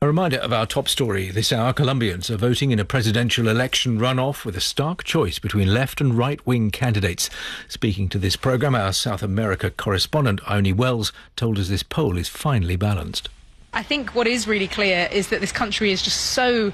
A reminder of our top story this hour. Colombians are voting in a presidential election runoff with a stark choice between left and right-wing candidates. Speaking to this programme, our South America correspondent, Ione Wells, told us this poll is finely balanced. I think what is really clear is that this country is just so